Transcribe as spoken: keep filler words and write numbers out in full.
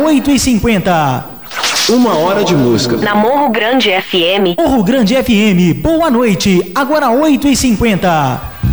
oito e cinquenta. Uma hora de música. Na Morro Grande F M. Morro Grande F M, boa noite, agora oito e cinquenta.